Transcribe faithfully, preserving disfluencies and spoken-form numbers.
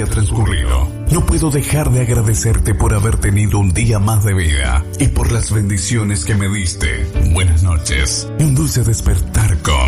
haya transcurrido, no puedo dejar de agradecerte por haber tenido un día más de vida y por las bendiciones que me diste. Buenas noches y un dulce despertar con